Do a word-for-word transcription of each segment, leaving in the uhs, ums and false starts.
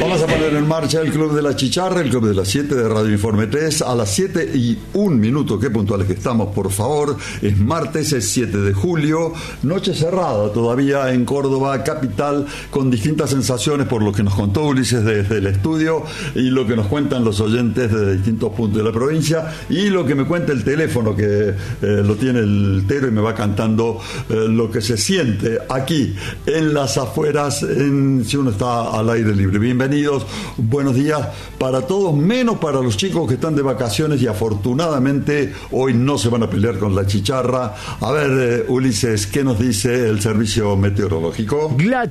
Vamos a poner en marcha el Club de la Chicharra, el Club de las siete de Radio Informe tres, a las siete y un minuto. Qué puntuales que estamos, por favor. Es martes, es siete de julio, noche cerrada todavía en Córdoba, capital, con distintas sensaciones por lo que nos contó Ulises desde el estudio y lo que nos cuentan los oyentes de distintos puntos de la provincia y lo que me cuenta el teléfono que eh, lo tiene el Tero y me va cantando eh, lo que se siente aquí en las afueras, en, si uno está al aire libre. Bienvenidos, buenos días para todos, menos para los chicos que están de vacaciones y afortunadamente hoy no se van a pelear con la chicharra. A ver, eh, Ulises, ¿qué nos dice el servicio meteorológico? La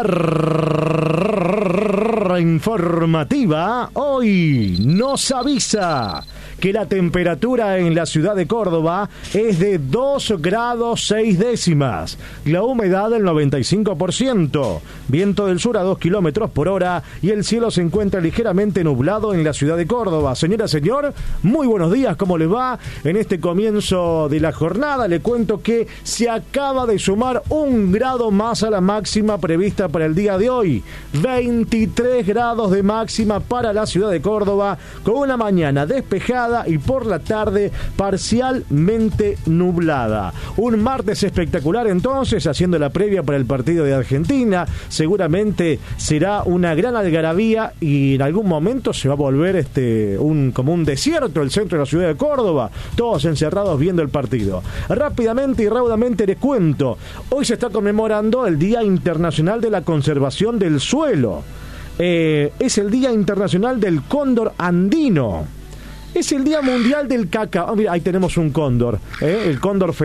chicharra informativa hoy nos avisa que la temperatura en la ciudad de Córdoba es de dos grados seis décimas, la humedad del noventa y cinco por ciento, viento del sur a dos kilómetros por hora y el cielo se encuentra ligeramente nublado en la ciudad de Córdoba. Señora, señor, muy buenos días, ¿cómo les va? En este comienzo de la jornada le cuento que se acaba de sumar un grado más a la máxima prevista para el día de hoy, veintitrés grados de máxima para la ciudad de Córdoba, con una mañana despejada y por la tarde parcialmente nublada. Un martes espectacular entonces, haciendo la previa para el partido de Argentina. Seguramente será una gran algarabía y en algún momento se va a volver este un como un desierto el centro de la ciudad de Córdoba, todos encerrados viendo el partido. Rápidamente y raudamente les cuento, hoy se está conmemorando el Día Internacional de la Conservación del Suelo. Eh, es el Día Internacional del Cóndor Andino. Es el Día Mundial del Cacao. Oh, mira, ahí tenemos un cóndor, ¿eh? El cóndor